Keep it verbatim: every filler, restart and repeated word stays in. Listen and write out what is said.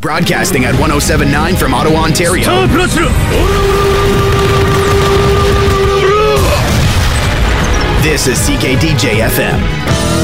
Broadcasting at one oh seven point nine from Ottawa, Ontario. This is C K D J F M.